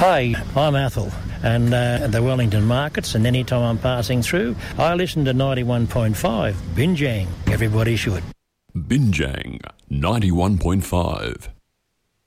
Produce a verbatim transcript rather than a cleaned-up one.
Hi, I'm Athol, and uh, the Wellington markets, and any time I'm passing through, I listen to ninety-one point five. Binjang. Everybody should. Binjang ninety-one point five.